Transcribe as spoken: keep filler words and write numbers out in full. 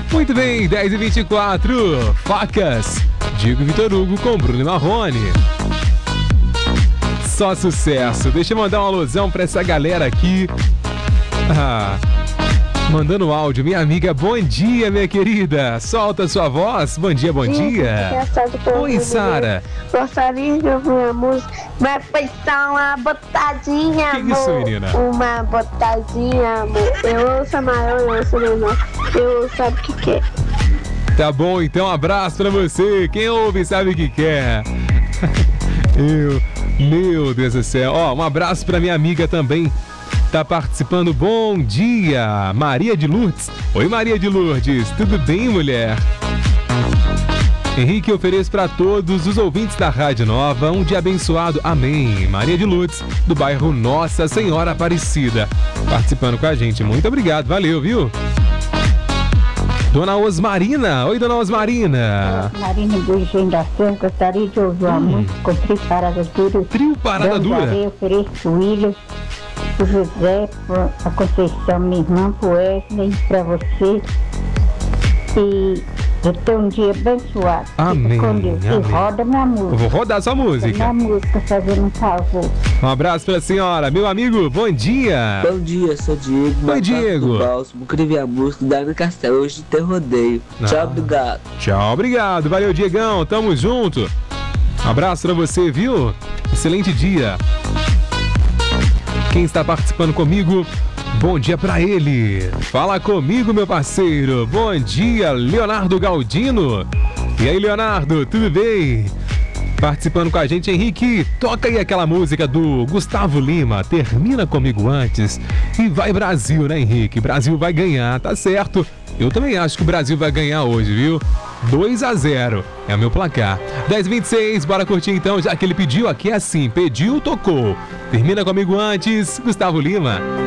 Muito bem, dez e vinte e quatro. Facas. Diego Vitor Hugo com Bruno Marrone. Só sucesso. Deixa eu mandar uma alusão pra essa galera aqui. Ah, mandando áudio. Minha amiga, bom dia, minha querida. Solta sua voz. Bom dia, bom dia. Oi, Sara. Gostaria de ouvir uma música, mas foi só uma botadinha, amor. Que isso, menina? Uma botadinha, amor. Eu ouço a maior, eu ouço a menor. Eu sabe o que quer. Tá bom, então um abraço pra você. Quem ouve sabe o que quer. Eu, meu Deus do céu. Ó, um abraço pra minha amiga também. Tá participando. Bom dia, Maria de Lourdes. Oi, Maria de Lourdes. Tudo bem, mulher? Henrique, ofereço para todos os ouvintes da Rádio Nova um dia abençoado. Amém. Maria de Lourdes, do bairro Nossa Senhora Aparecida, participando com a gente. Muito obrigado. Valeu, viu? Dona Osmarina. Oi, Dona Osmarina. Osmarina do Engenho da Serra, gostaria de ouvir uma Hum. música com Trio Parada Dura. Trio Parada Dura. Eu ofereço o William, o José, a Conceição, minha irmã, pro Wesley, pra você. E eu tenho um dia abençoado. Amém, Fica com Deus. amém. E roda minha música. Eu vou rodar sua música. Minha música, fazendo um favor. Um abraço pra senhora. Meu amigo, bom dia. Bom dia, sou Diego. Oi, Diego. Do Bálsamo, escrevi a música da Ana Castelo. Hoje tem rodeio. Ah. Tchau, obrigado. Tchau, obrigado. Valeu, Diegão. Tamo junto. Um abraço pra você, viu? Excelente dia. Quem está participando comigo? Bom dia pra ele. Fala comigo, meu parceiro. Bom dia, Leonardo Galdino. E aí, Leonardo, tudo bem? Participando com a gente, Henrique, toca aí aquela música do Gustavo Lima, Termina Comigo Antes. E vai Brasil, né, Henrique? Brasil vai ganhar, tá certo. Eu também acho que o Brasil vai ganhar hoje, viu? dois a zero é o meu placar. dez e vinte e seis, bora curtir então, já que ele pediu aqui é assim, pediu, tocou. Termina Comigo Antes, Gustavo Lima.